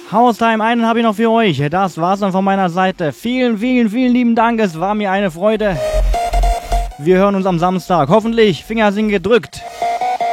Haustime, einen habe ich noch für euch. Das war's dann von meiner Seite. Vielen, vielen, vielen lieben Dank. Es war mir eine Freude. Wir hören uns am Samstag. Hoffentlich. Finger sind gedrückt.